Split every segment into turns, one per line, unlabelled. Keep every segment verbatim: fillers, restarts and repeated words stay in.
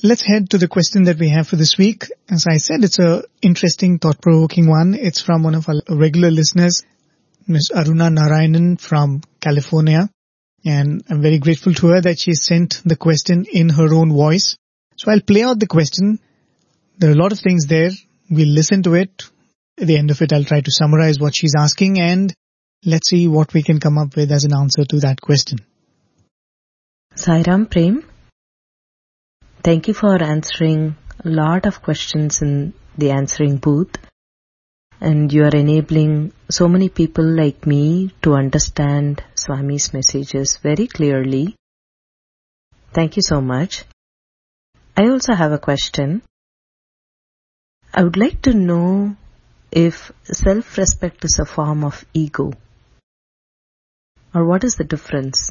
let's head to the question that we have for this week. As I said, it's a interesting, thought-provoking one. It's from one of our regular listeners, Miss Aruna Narayanan from California. And I'm very grateful to her that she sent the question in her own voice. So I'll play out the question. There are a lot of things there. We'll listen to it. At the end of it, I'll try to summarize what she's asking, and let's see what we can come up with as an answer to that question.
Sai Ram Prem, thank you for answering a lot of questions in the answering booth. And you are enabling so many people like me to understand Swami's messages very clearly. Thank you so much. I also have a question. I would like to know if self-respect is a form of ego, or what is the difference?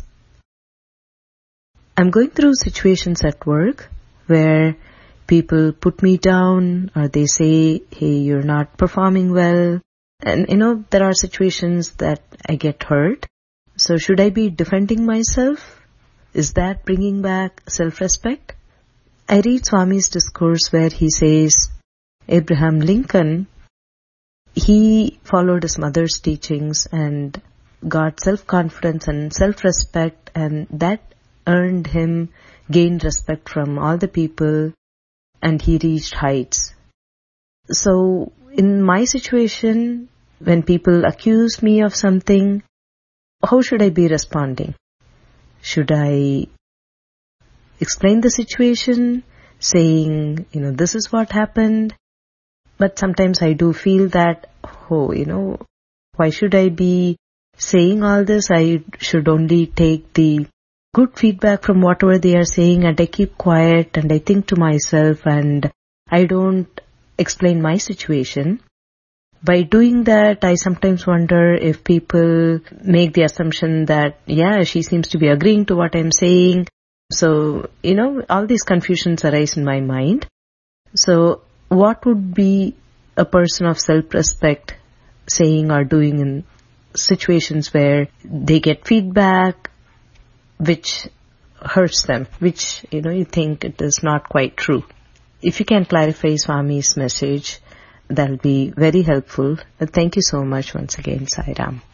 I'm going through situations at work where people put me down, or they say, hey, you're not performing well. And, you know, there are situations that I get hurt. So should I be defending myself? Is that bringing back self-respect? I read Swami's discourse where he says, Abraham Lincoln, he followed his mother's teachings and got self-confidence and self-respect, and that earned him, gained respect from all the people, and he reached heights. So, in my situation, when people accuse me of something, how should I be responding? Should I explain the situation, saying, you know, this is what happened? But sometimes I do feel that, oh, you know, why should I be saying all this? I should only take the good feedback from whatever they are saying, and I keep quiet and I think to myself and I don't explain my situation. By doing that, I sometimes wonder if people make the assumption that, yeah, she seems to be agreeing to what I'm saying. So, you know, all these confusions arise in my mind. So, what would be a person of self-respect saying or doing in situations where they get feedback which hurts them, which, you know, you think it is not quite true? If you can clarify Swami's message, that will be very helpful. Thank you so much once again, Sai Ram.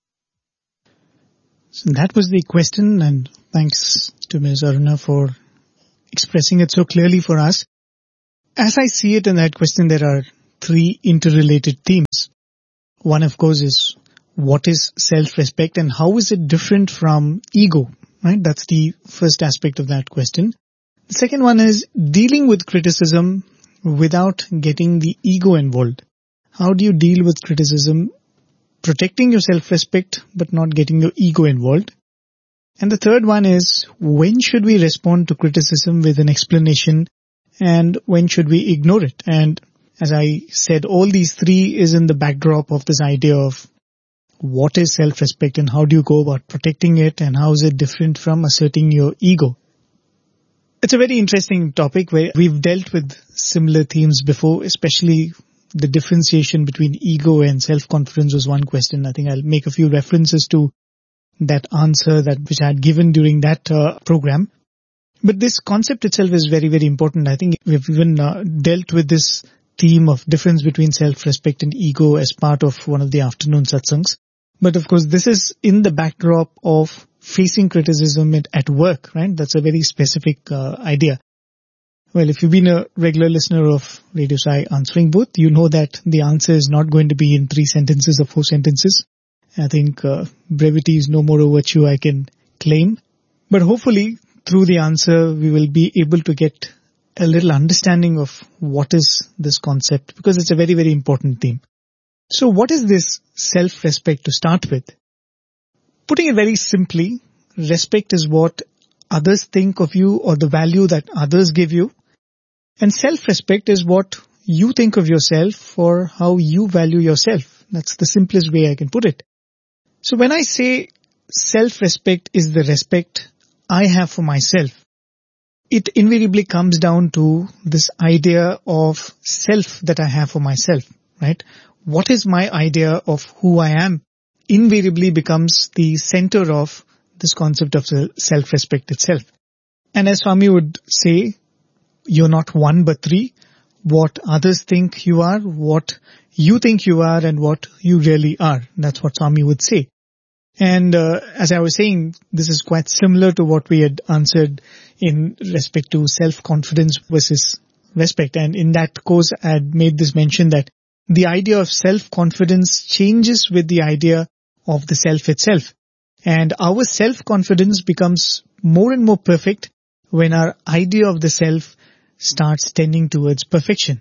So that was the question, and thanks to Miz Aruna for expressing it so clearly for us. As I see it in that question, there are three interrelated themes. One, of course, is what is self-respect and how is it different from ego? Right? That's the first aspect of that question. The second one is dealing with criticism without getting the ego involved. How do you deal with criticism, protecting your self-respect but not getting your ego involved? And the third one is, when should we respond to criticism with an explanation and when should we ignore it? And as I said, all these three is in the backdrop of this idea of what is self-respect and how do you go about protecting it and how is it different from asserting your ego? It's a very interesting topic where we've dealt with similar themes before, especially the differentiation between ego and self-confidence was one question. I think I'll make a few references to that answer that which I had given during that uh, program. But this concept itself is very, very important. I think we've even uh, dealt with this theme of difference between self-respect and ego as part of one of the afternoon satsangs. But of course, this is in the backdrop of facing criticism at, at work, right? That's a very specific uh, idea. Well, if you've been a regular listener of Radio Sai Answering Booth, you know that the answer is not going to be in three sentences or four sentences. I think uh, brevity is no more a virtue I can claim. But hopefully, through the answer, we will be able to get a little understanding of what is this concept, because it's a very, very important theme. So what is this self-respect to start with? Putting it very simply, respect is what others think of you or the value that others give you. And self-respect is what you think of yourself or how you value yourself. That's the simplest way I can put it. So when I say self-respect is the respect I have for myself, it invariably comes down to this idea of self that I have for myself, right? What is my idea of who I am invariably becomes the center of this concept of self-respect itself. And as Swami would say, you're not one but three. What others think you are, what you think you are, and what you really are. That's what Swami would say. And uh, as I was saying, this is quite similar to what we had answered in respect to self-confidence versus respect. And in that course, I had made this mention that the idea of self-confidence changes with the idea of the self itself. And our self-confidence becomes more and more perfect when our idea of the self starts tending towards perfection.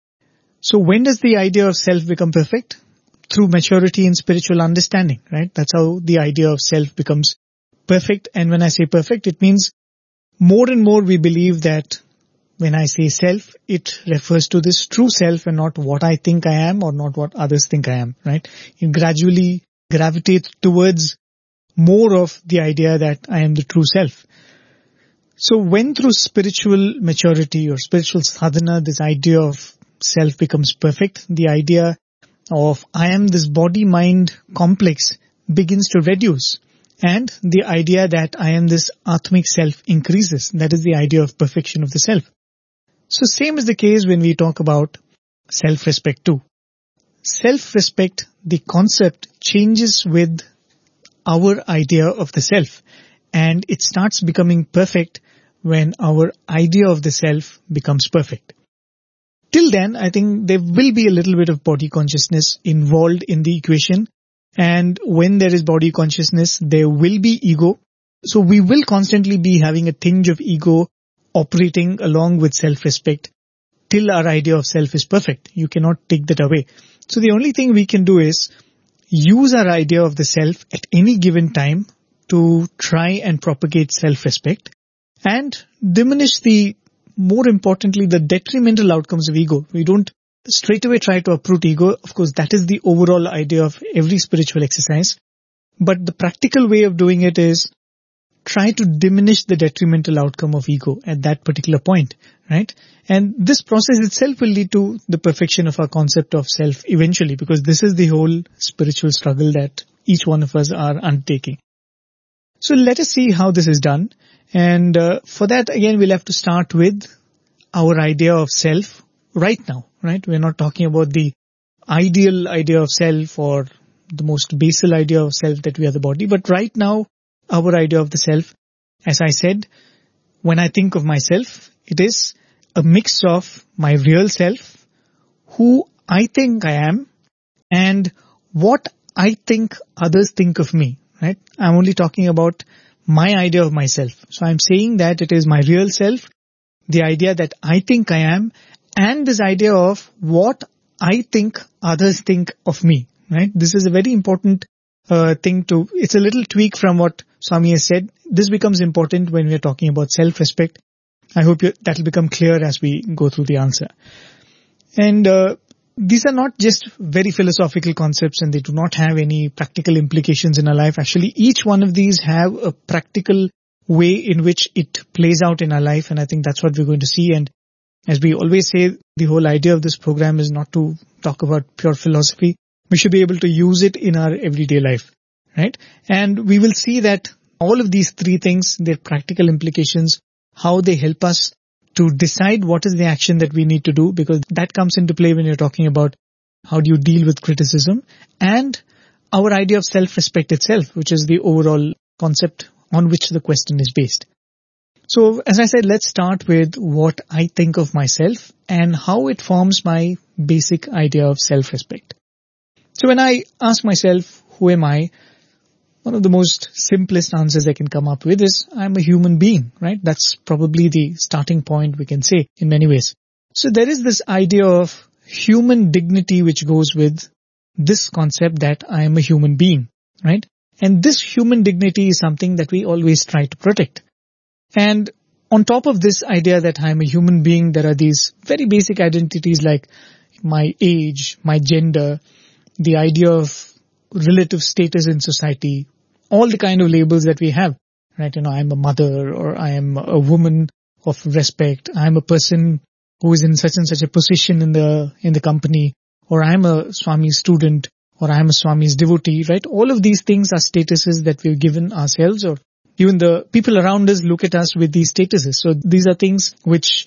So when does the idea of self become perfect? Through maturity in spiritual understanding, right? That's how the idea of self becomes perfect. And when I say perfect, it means more and more we believe that when I say self, it refers to this true self and not what I think I am or not what others think I am, right? You gradually gravitate towards more of the idea that I am the true self. So when through spiritual maturity or spiritual sadhana, this idea of self becomes perfect, the idea of I am this body-mind complex begins to reduce, and the idea that I am this Atmic self increases. That is the idea of perfection of the self. So same is the case when we talk about self-respect too. Self-respect, the concept, changes with our idea of the self, and it starts becoming perfect when our idea of the self becomes perfect. Till then, I think there will be a little bit of body consciousness involved in the equation. And when there is body consciousness, there will be ego. So we will constantly be having a tinge of ego operating along with self-respect till our idea of self is perfect. You cannot take that away. So the only thing we can do is use our idea of the self at any given time to try and propagate self-respect and diminish the more importantly, the detrimental outcomes of ego. We don't straight away try to uproot ego. Of course, that is the overall idea of every spiritual exercise. But the practical way of doing it is try to diminish the detrimental outcome of ego at that particular point, right? And this process itself will lead to the perfection of our concept of self eventually, because this is the whole spiritual struggle that each one of us are undertaking. So let us see how this is done. And uh, for that, again, we'll have to start with our idea of self right now, right? We're not talking about the ideal idea of self or the most basal idea of self that we are the body. But right now, our idea of the self, as I said, when I think of myself, it is a mix of my real self, who I think I am, and what I think others think of me, right? I'm only talking about my idea of myself. So I'm saying that it is my real self, the idea that I think I am, and this idea of what I think others think of me, right? This is a very important uh, thing to, it's a little tweak from what Swami has said. This becomes important when we're talking about self-respect. I hope that will become clear as we go through the answer. And uh, these are not just very philosophical concepts and they do not have any practical implications in our life. Actually, each one of these have a practical way in which it plays out in our life, and I think that's what we're going to see. And as we always say, the whole idea of this program is not to talk about pure philosophy. We should be able to use it in our everyday life, right? And we will see that all of these three things, their practical implications, how they help us to decide what is the action that we need to do, because that comes into play when you're talking about how do you deal with criticism, and our idea of self-respect itself, which is the overall concept on which the question is based. So, as I said, let's start with what I think of myself and how it forms my basic idea of self-respect. So when I ask myself, who am I? One of the most simplest answers I can come up with is, I'm a human being, right? That's probably the starting point, we can say, in many ways. So there is this idea of human dignity which goes with this concept that I am a human being, right? And this human dignity is something that we always try to protect. And on top of this idea that I am a human being, there are these very basic identities like my age, my gender, the idea of relative status in society, all the kind of labels that we have, right? You know, I'm a mother, or I am a woman of respect. I'm a person who is in such and such a position in the, in the company, or I'm a Swami's student, or I'm a Swami's devotee, right? All of these things are statuses that we've given ourselves, or even the people around us look at us with these statuses. So these are things which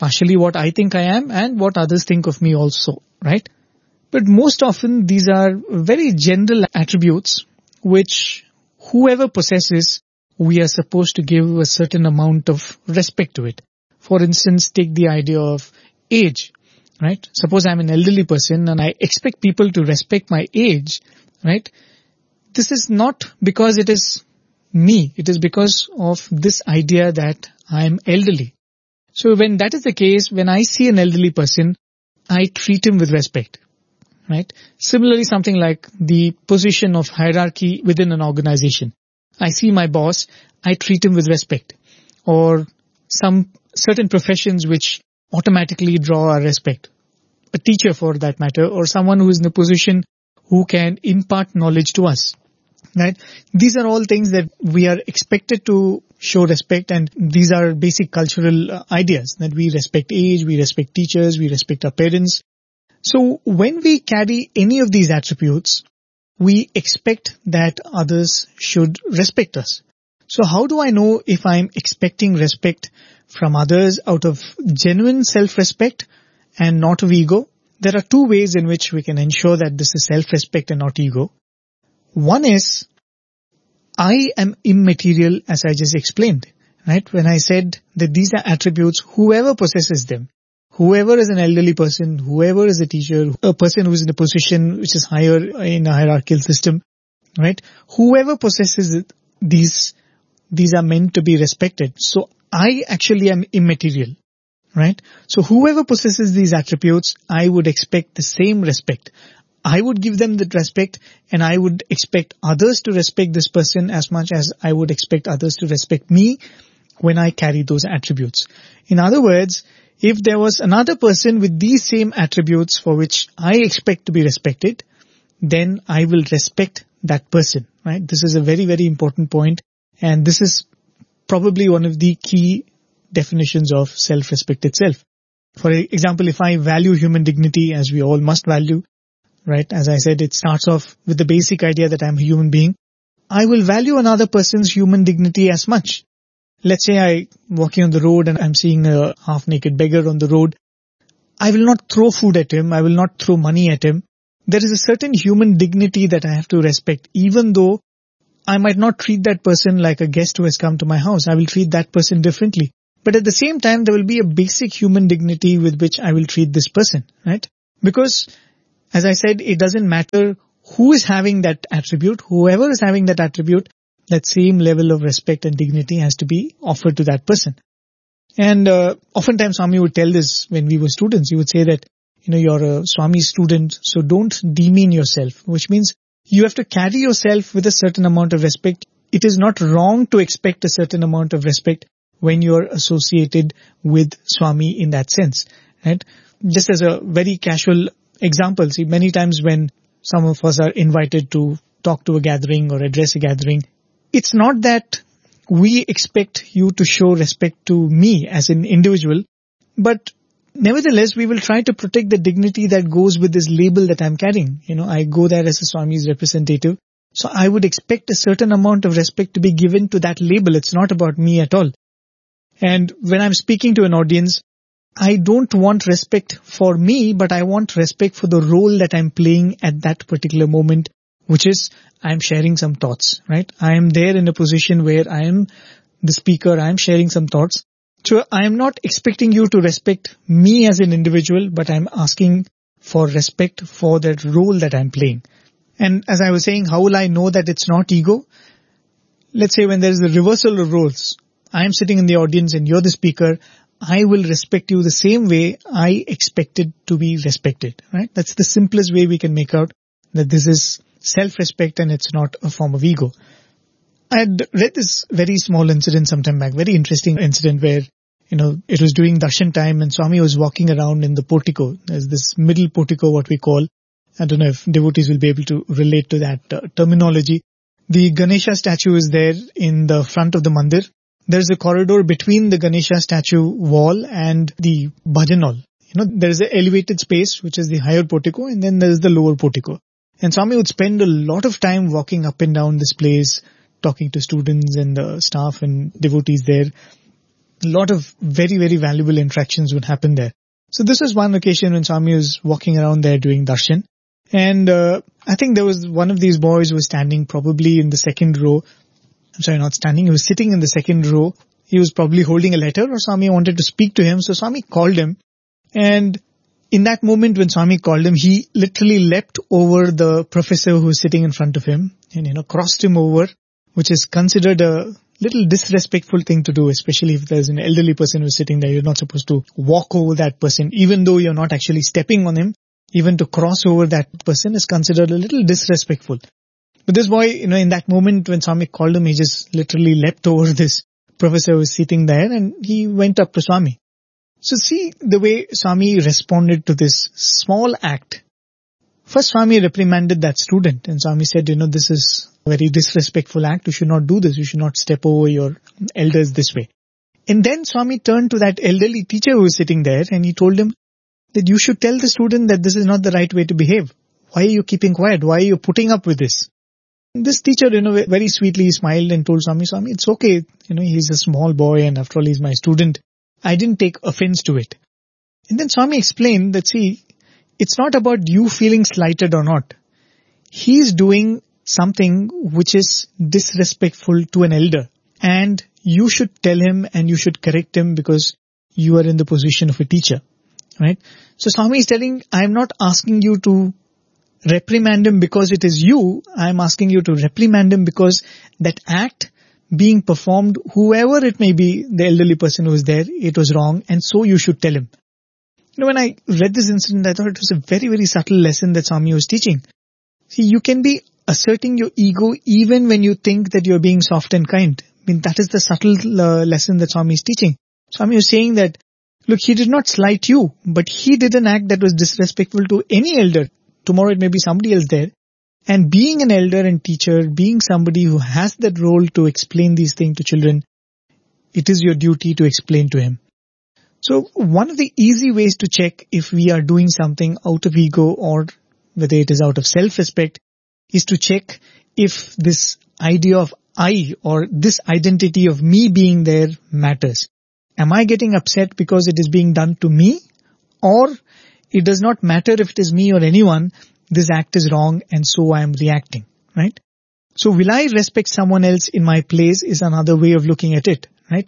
partially what I think I am and what others think of me also, right? But most often these are very general attributes which whoever possesses, we are supposed to give a certain amount of respect to it. For instance, take the idea of age, right? Suppose I'm an elderly person and I expect people to respect my age, right? This is not because it is me. It is because of this idea that I'm elderly. So when that is the case, when I see an elderly person, I treat him with respect, right? Similarly, something like the position of hierarchy within an organization. I see my boss, I treat him with respect. Or some certain professions which automatically draw our respect. A teacher for that matter, or someone who is in a position who can impart knowledge to us. Right? These are all things that we are expected to show respect, and these are basic cultural uh, ideas that we respect age, we respect teachers, we respect our parents. So when we carry any of these attributes, we expect that others should respect us. So how do I know if I'm expecting respect from others out of genuine self-respect and not of ego? There are two ways in which we can ensure that this is self-respect and not ego. One is, I am immaterial, as I just explained, right? When I said that these are attributes, whoever possesses them, whoever is an elderly person, whoever is a teacher, a person who is in a position which is higher in a hierarchical system, right? Whoever possesses it, these, these are meant to be respected. So I actually am immaterial, right? So whoever possesses these attributes, I would expect the same respect. I would give them that respect, and I would expect others to respect this person as much as I would expect others to respect me when I carry those attributes. In other words, if there was another person with these same attributes for which I expect to be respected, then I will respect that person, right? This is a very, very important point, and this is probably one of the key definitions of self-respect itself. For example, if I value human dignity, as we all must value, right? As I said, it starts off with the basic idea that I'm a human being. I will value another person's human dignity as much. Let's say I'm walking on the road and I'm seeing a half-naked beggar on the road. I will not throw food at him. I will not throw money at him. There is a certain human dignity that I have to respect, even though I might not treat that person like a guest who has come to my house. I will treat that person differently. But at the same time, there will be a basic human dignity with which I will treat this person, right? Because as I said, it doesn't matter who is having that attribute. Whoever is having that attribute, that same level of respect and dignity has to be offered to that person. And uh, oftentimes Swami would tell this when we were students. He would say that, you know, you're a Swami student, so don't demean yourself, which means you have to carry yourself with a certain amount of respect. It is not wrong to expect a certain amount of respect when you're associated with Swami in that sense, right? Just as a very casual example, see, many times when some of us are invited to talk to a gathering or address a gathering, it's not that we expect you to show respect to me as an individual, but nevertheless, we will try to protect the dignity that goes with this label that I'm carrying. You know, I go there as a Swami's representative, so I would expect a certain amount of respect to be given to that label. It's not about me at all. And when I'm speaking to an audience, I don't want respect for me, but I want respect for the role that I'm playing at that particular moment, which is I'm sharing some thoughts, right? I am there in a position where I am the speaker, I am sharing some thoughts. So I am not expecting you to respect me as an individual, but I'm asking for respect for that role that I'm playing. And as I was saying, how will I know that it's not ego? Let's say when there is a reversal of roles, I am sitting in the audience and you're the speaker, I will respect you the same way I expected to be respected, right? That's the simplest way we can make out that this is self-respect and it's not a form of ego. I had read this very small incident sometime back, very interesting incident where, you know, it was during darshan time and Swami was walking around in the portico. There's this middle portico, what we call. I don't know if devotees will be able to relate to that uh, terminology. The Ganesha statue is there in the front of the mandir. There's a corridor between the Ganesha statue wall and the bhajan hall. You know, there's an elevated space, which is the higher portico, and then there's the lower portico. And Swami would spend a lot of time walking up and down this place, talking to students and the staff and devotees there. a lot of very, very valuable interactions would happen there. So this was one occasion when Swami was walking around there doing darshan. And uh, I think there was one of these boys who was standing probably in the second row. I'm sorry, not standing. He was sitting in the second row. He was probably holding a letter, or Swami wanted to speak to him. So Swami called him. And in that moment when Swami called him, he literally leapt over the professor who was sitting in front of him and, you know, crossed him over, which is considered a little disrespectful thing to do, especially if there's an elderly person who's sitting there. You're not supposed to walk over that person, even though you're not actually stepping on him. Even to cross over that person is considered a little disrespectful. But this boy, you know, in that moment when Swami called him, he just literally leapt over this professor who was sitting there and he went up to Swami. So see the way Swami responded to this small act. First, Swami reprimanded that student and Swami said, you know, this is a very disrespectful act. You should not do this. You should not step over your elders this way. And then Swami turned to that elderly teacher who was sitting there and he told him that you should tell the student that this is not the right way to behave. Why are you keeping quiet? Why are you putting up with this? This teacher, you know, very sweetly smiled and told Swami, Swami, it's okay. You know, he's a small boy and after all, he's my student. I didn't take offense to it. And then Swami explained that, see, it's not about you feeling slighted or not. He's doing something which is disrespectful to an elder. And you should tell him and you should correct him because you are in the position of a teacher. Right? So Swami is telling, I am not asking you to reprimand him because it is you. I am asking you to reprimand him because that act being performed, whoever it may be, the elderly person who was there, it was wrong and so you should tell him. You know, when I read this incident, I thought it was a very, very subtle lesson that Swami was teaching. See, you can be asserting your ego even when you think that you're being soft and kind. I mean, that is the subtle uh, lesson that Swami is teaching. Swami was saying that, look, he did not slight you, but he did an act that was disrespectful to any elder. Tomorrow it may be somebody else there. And being an elder and teacher, being somebody who has that role to explain these things to children, it is your duty to explain to him. So one of the easy ways to check if we are doing something out of ego or whether it is out of self-respect is to check if this idea of I or this identity of me being there matters. Am I getting upset because it is being done to me? Or it does not matter if it is me or anyone, this act is wrong and so I am reacting, right? So will I respect someone else in my place is another way of looking at it, right?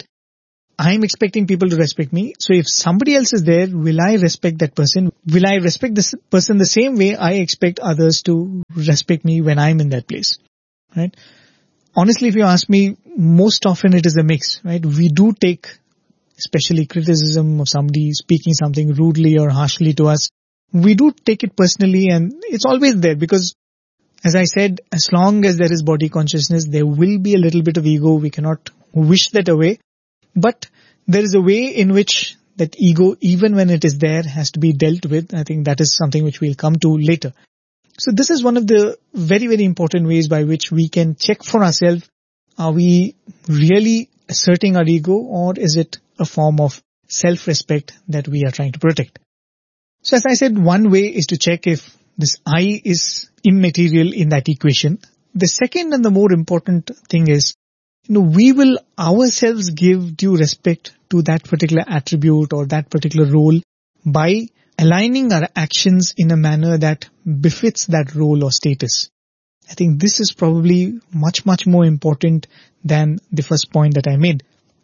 I am expecting people to respect me. So if somebody else is there, will I respect that person? Will I respect this person the same way I expect others to respect me when I'm in that place, right? Honestly, if you ask me, most often it is a mix, right? We do take especially criticism of somebody speaking something rudely or harshly to us. We do take it personally and it's always there because, as I said, as long as there is body consciousness, there will be a little bit of ego. We cannot wish that away. But there is a way in which that ego, even when it is there, has to be dealt with. I think that is something which we'll come to later. So this is one of the very, very important ways by which we can check for ourselves. Are we really asserting our ego or is it a form of self-respect that we are trying to protect? So as I said, one way is to check if this I is immaterial in that equation. The second and the more important thing is, you know, we will ourselves give due respect to that particular attribute or that particular role by aligning our actions in a manner that befits that role or status. I think this is probably much, much more important than the first point that I made.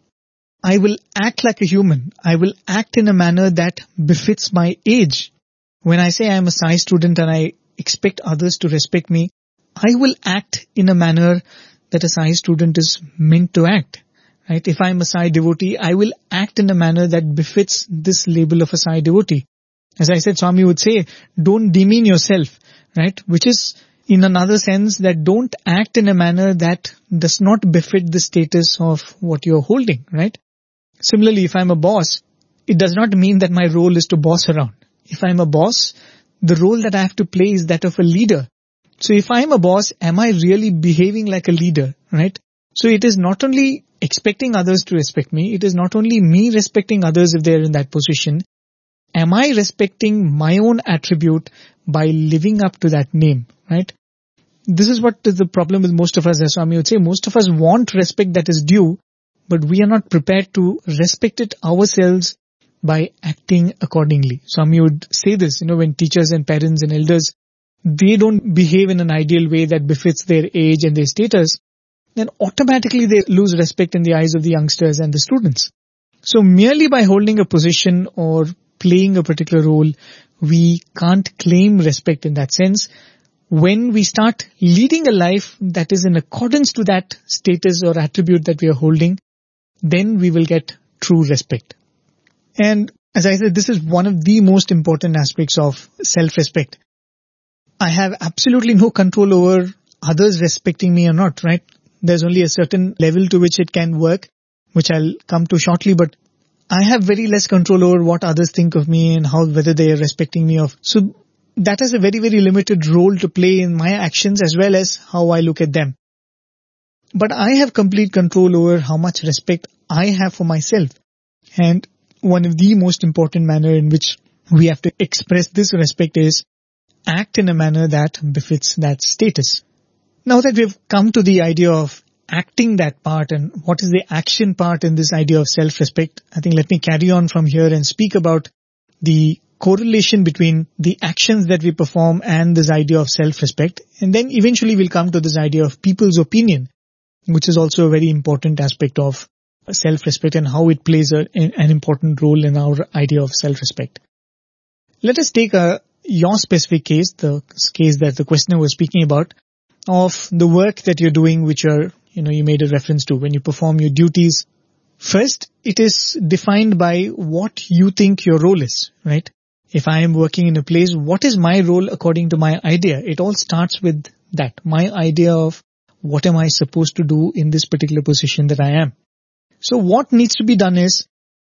I will act like a human. I will act in a manner that befits my age. When I say I am a Sai student and I expect others to respect me, I will act in a manner that a Sai student is meant to act. Right? If I am a Sai devotee, I will act in a manner that befits this label of a Sai devotee. As I said, Swami would say, don't demean yourself, right? Which is in another sense that don't act in a manner that does not befit the status of what you're holding, right? Similarly, if I'm a boss, it does not mean that my role is to boss around. If I'm a boss, the role that I have to play is that of a leader. So if I'm a boss, am I really behaving like a leader, right? So it is not only expecting others to respect me, it is not only me respecting others if they're in that position. Am I respecting my own attribute by living up to that name, right? This is what is the problem with most of us, as Swami would say. Most of us want respect that is due, but we are not prepared to respect it ourselves by acting accordingly. Some would say this, you know, when teachers and parents and elders, they don't behave in an ideal way that befits their age and their status, then automatically they lose respect in the eyes of the youngsters and the students. So merely by holding a position or playing a particular role, we can't claim respect in that sense. When we start leading a life that is in accordance to that status or attribute that we are holding, then we will get true respect. And as I said, this is one of the most important aspects of self-respect. I have absolutely no control over others respecting me or not, right? There's only a certain level to which it can work, which I'll come to shortly, but I have very less control over what others think of me and how, whether they are respecting me of. So that has a very, very limited role to play in my actions as well as how I look at them. But I have complete control over how much respect I have for myself. And one of the most important manner in which we have to express this respect is act in a manner that befits that status. Now that we've come to the idea of acting that part and what is the action part in this idea of self-respect, I think let me carry on from here and speak about the correlation between the actions that we perform and this idea of self-respect. And then eventually we'll come to this idea of people's opinion, which is also a very important aspect of self-respect and how it plays a, an important role in our idea of self-respect. Let us take a your specific case, the case that the questioner was speaking about, of the work that you're doing, which are, you know, you made a reference to when you perform your duties. First, it is defined by what you think your role is, right? If I am working in a place, what is my role according to my idea? It all starts with that, my idea of what am I supposed to do in this particular position that I am. So what needs to be done is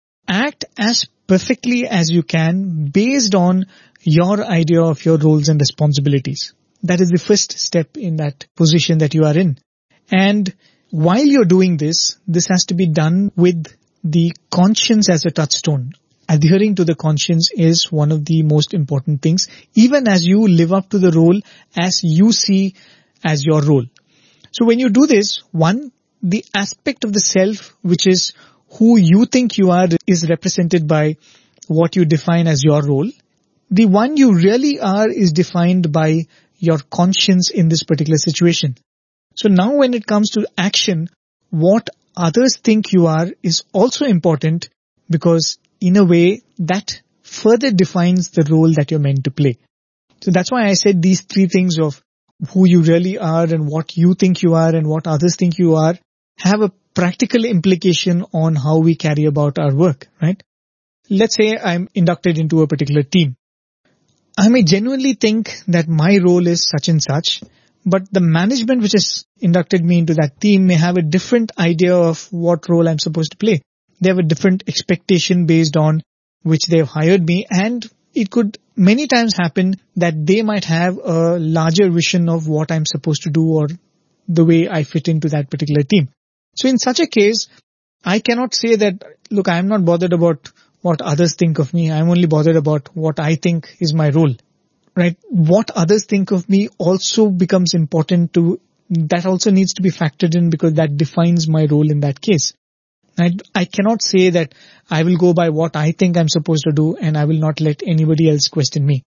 act as perfectly as you can based on your idea of your roles and responsibilities. That is the first step in that position that you are in. And while you're doing this, this has to be done with the conscience as a touchstone. Adhering to the conscience is one of the most important things, even as you live up to the role as you see as your role. So when you do this, one, the aspect of the self, which is who you think you are, is represented by what you define as your role. The one you really are is defined by your conscience in this particular situation. So now when it comes to action, what others think you are is also important, because in a way that further defines the role that you're meant to play. So that's why I said these three things of who you really are and what you think you are and what others think you are have a practical implication on how we carry about our work, right? Let's say I'm inducted into a particular team. I may genuinely think that my role is such and such, but the management which has inducted me into that team may have a different idea of what role I'm supposed to play. They have a different expectation based on which they've hired me, and it could many times happen that they might have a larger vision of what I'm supposed to do or the way I fit into that particular team. So in such a case, I cannot say that, look, I'm not bothered about what others think of me. I'm only bothered about what I think is my role, right? What others think of me also becomes important to, that also needs to be factored in, because that defines my role in that case. I, I cannot say that I will go by what I think I'm supposed to do and I will not let anybody else question me.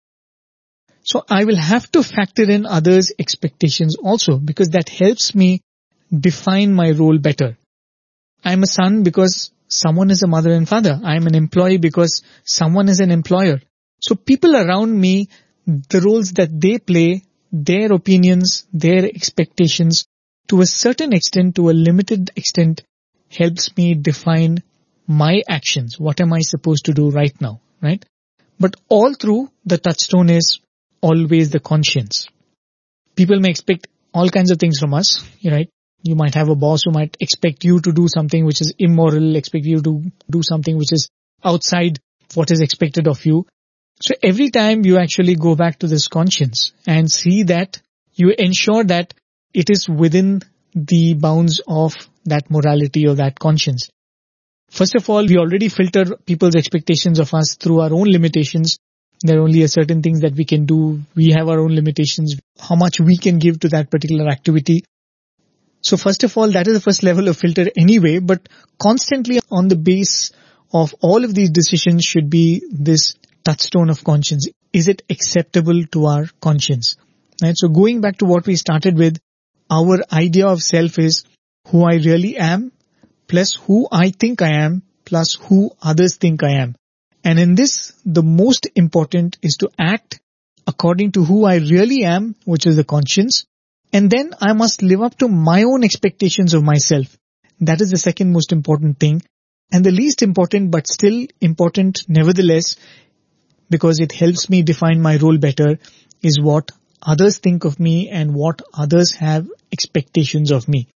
So I will have to factor in others' expectations also, because that helps me define my role better. I'm a son because someone is a mother and father. I'm an employee because someone is an employer. So people around me, the roles that they play, their opinions, their expectations, to a certain extent, to a limited extent, helps me define my actions. What am I supposed to do right now, right? But all through, the touchstone is always the conscience. People may expect all kinds of things from us, right? You might have a boss who might expect you to do something which is immoral, expect you to do something which is outside what is expected of you. So every time you actually go back to this conscience and see that you ensure that it is within the bounds of that morality or that conscience. First of all, we already filter people's expectations of us through our own limitations. There are only a certain things that we can do. We have our own limitations, how much we can give to that particular activity. So first of all, that is the first level of filter anyway, but constantly on the base of all of these decisions should be this touchstone of conscience. Is it acceptable to our conscience? Right? So going back to what we started with, our idea of self is who I really am plus who I think I am plus who others think I am. And in this, the most important is to act according to who I really am, which is the conscience. And then I must live up to my own expectations of myself. That is the second most important thing. And the least important, but still important nevertheless, because it helps me define my role better, is what others think of me and what others have expectations of me.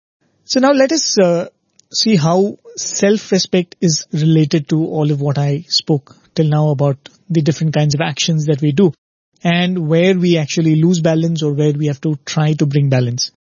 So now let us uh, see how self-respect is related to all of what I spoke till now about the different kinds of actions that we do and where we actually lose balance or where we have to try to bring balance.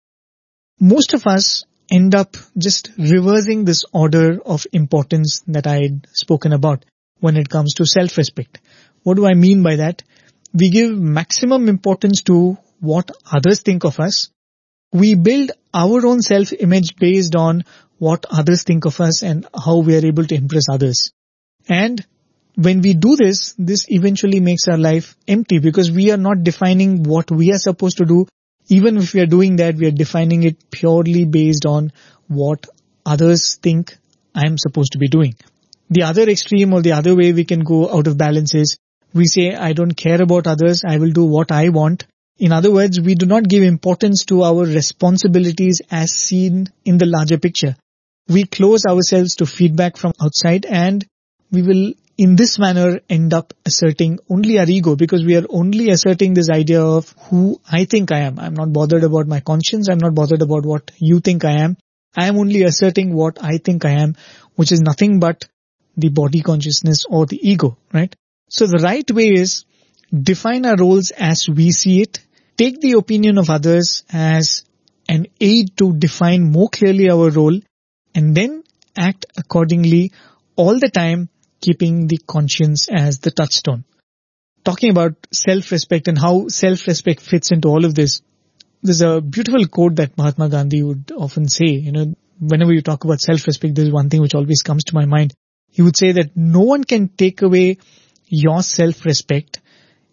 Most of us end up just reversing this order of importance that I had spoken about when it comes to self-respect. What do I mean by that? We give maximum importance to what others think of us. We build our own self-image based on what others think of us and how we are able to impress others. And when we do this, this eventually makes our life empty because we are not defining what we are supposed to do. Even if we are doing that, we are defining it purely based on what others think I am supposed to be doing. The other extreme or the other way we can go out of balance is we say, I don't care about others, I will do what I want. In other words, we do not give importance to our responsibilities as seen in the larger picture. We close ourselves to feedback from outside and we will in this manner end up asserting only our ego because we are only asserting this idea of who I think I am. I'm not bothered about my conscience. I'm not bothered about what you think I am. I am only asserting what I think I am, which is nothing but the body consciousness or the ego, right? So the right way is define our roles as we see it. Take the opinion of others as an aid to define more clearly our role and then act accordingly all the time, keeping the conscience as the touchstone. Talking about self-respect and how self-respect fits into all of this, there's a beautiful quote that Mahatma Gandhi would often say, you know, whenever you talk about self-respect, there's one thing which always comes to my mind. He would say that no one can take away your self-respect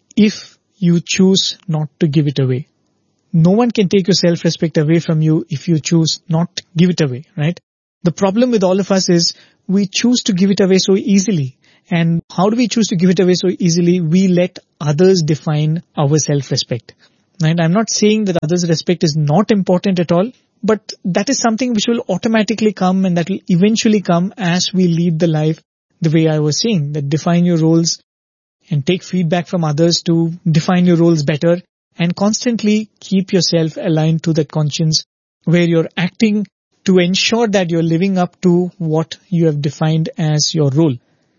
if you choose not to give it away. No one can take your self-respect away from you if you choose not to give it away, right? The problem with all of us is we choose to give it away so easily. And how do we choose to give it away so easily? We let others define our self-respect. Right? I'm not saying that others' respect is not important at all, but that is something which will automatically come and that will eventually come as we lead the life the way I was saying, that define your roles and take feedback from others to define your roles better and constantly keep yourself aligned to that conscience where you're acting to ensure that you're living up to what you have defined as your role.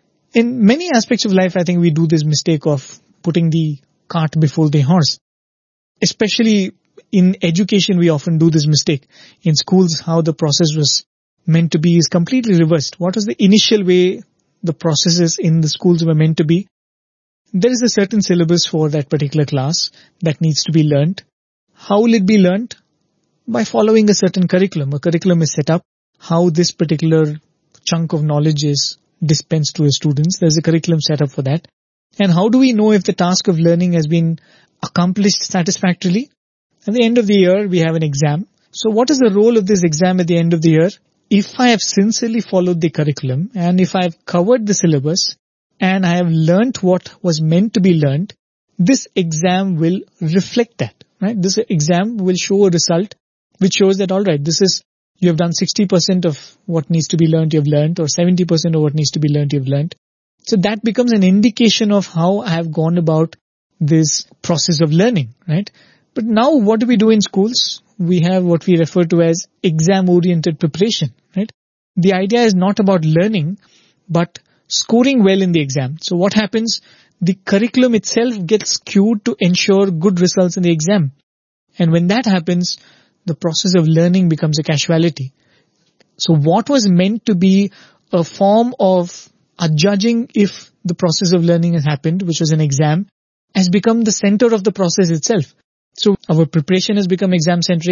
In many aspects of life, I think we do this mistake of putting the cart before the horse. Especially in education, we often do this mistake. In schools, how the process was meant to be is completely reversed. What was the initial way the processes in the schools were meant to be? There is a certain syllabus for that particular class that needs to be learnt. How will it be learnt? By following a certain curriculum. A curriculum is set up. How this particular chunk of knowledge is dispensed to the students. There's a curriculum set up for that. And how do we know if the task of learning has been accomplished satisfactorily? At the end of the year, we have an exam. So what is the role of this exam at the end of the year? If I have sincerely followed the curriculum and if I have covered the syllabus and I have learnt what was meant to be learnt, this exam will reflect that, right? This exam will show a result which shows that, all right, this is, you have done sixty percent of what needs to be learnt, you have learnt, or seventy percent of what needs to be learnt, you have learnt. So that becomes an indication of how I have gone about this process of learning, right? But now what do we do in schools? We have what we refer to as exam-oriented preparation, right? The idea is not about learning, but scoring well in the exam. So what happens? The curriculum itself gets skewed to ensure good results in the exam. And when that happens, the process of learning becomes a casualty. So what was meant to be a form of adjudging if the process of learning has happened, which was an exam, has become the center of the process itself. So our preparation has become exam-centric.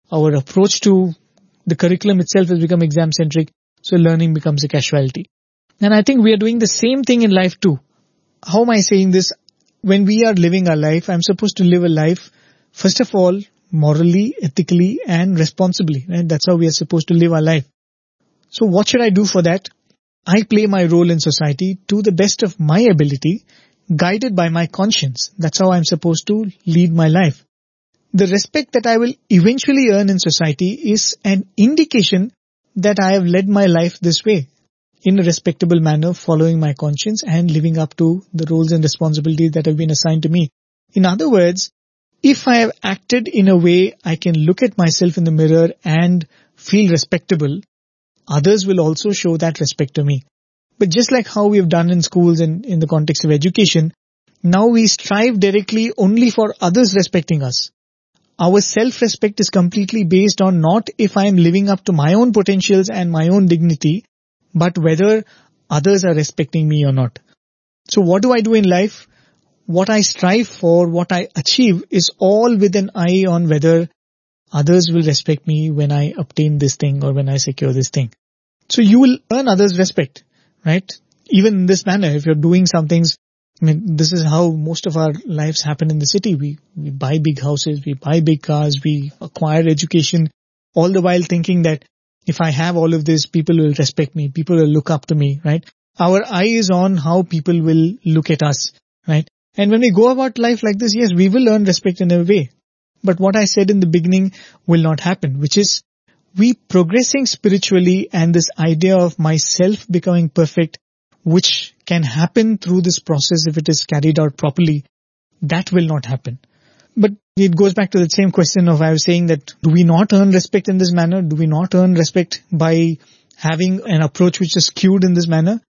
Our approach to the curriculum itself has become exam-centric, so learning becomes a casualty. And I think we are doing the same thing in life too. How am I saying this? When we are living our life, I'm supposed to live a life, first of all, morally, ethically, and responsibly. Right? That's how we are supposed to live our life. So what should I do for that? I play my role in society to the best of my ability, guided by my conscience. That's how I'm supposed to lead my life. The respect that I will eventually earn in society is an indication that I have led my life this way, in a respectable manner, following my conscience and living up to the roles and responsibilities that have been assigned to me. In other words, if I have acted in a way I can look at myself in the mirror and feel respectable, others will also show that respect to me. But just like how we have done in schools and in the context of education, now we strive directly only for others respecting us. Our self-respect is completely based on not if I am living up to my own potentials and my own dignity, but whether others are respecting me or not. So what do I do in life? What I strive for, what I achieve is all with an eye on whether others will respect me when I obtain this thing or when I secure this thing. So you will earn others' respect, right? Even in this manner, if you're doing some things, I mean, this is how most of our lives happen in the city. We, we buy big houses, we buy big cars, we acquire education, all the while thinking that if I have all of this, people will respect me, people will look up to me, right? Our eye is on how people will look at us, right? And when we go about life like this, yes, we will earn respect in a way. But what I said in the beginning will not happen, which is we progressing spiritually and this idea of myself becoming perfect, which can happen through this process if it is carried out properly, that will not happen. But it goes back to the same question of I was saying that do we not earn respect in this manner? Do we not earn respect by having an approach which is skewed in this manner?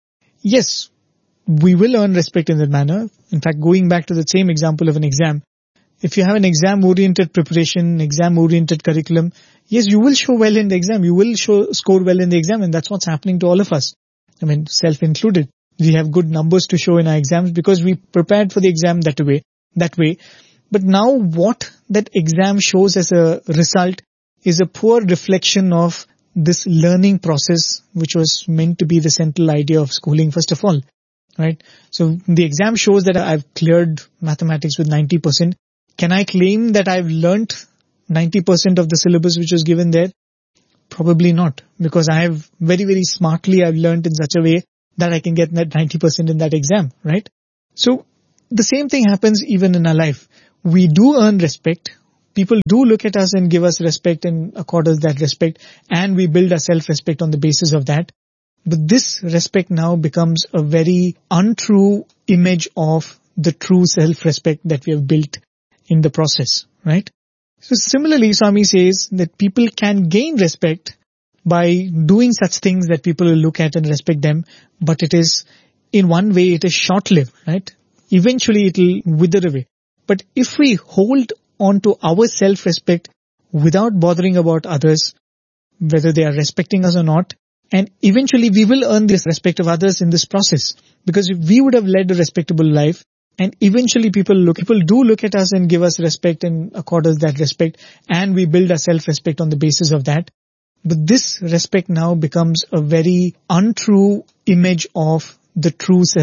Yes, we will earn respect in that manner. In fact, going back to the same example of an exam, if you have an exam-oriented preparation, exam-oriented curriculum, yes, you will show well in the exam. You will show score well in the exam, and that's what's happening to all of us. I mean, self-included. We have good numbers to show in our exams because we prepared for the exam that way. That way. But now what that exam shows as a result is a poor reflection of this learning process, which was meant to be the central idea of schooling, first of all. Right? So the exam shows that I've cleared mathematics with ninety percent. Can I claim that I've learnt ninety percent of the syllabus which was given there? Probably not, because I have very, very smartly I've learnt in such a way that I can get that ninety percent in that exam, right? So the same thing happens even in our life. We do earn respect. People do look at us and give us respect and accord us that respect, and we build our self-respect on the basis of that. But this respect now becomes a very untrue image of the true self-respect that we have built in the process, right? So similarly, Swami says that people can gain respect by doing such things that people will look at and respect them, but it is, in one way, it is short-lived, right? Eventually it will wither away. But if we hold on to our self-respect without bothering about others, whether they are respecting us or not, and eventually we will earn this respect of others in this process. Because if we would have led a respectable life, and eventually people look, people do look at us and give us respect and accord us that respect, and we build our self-respect on the basis of that. But this respect now becomes a very untrue image of the true self.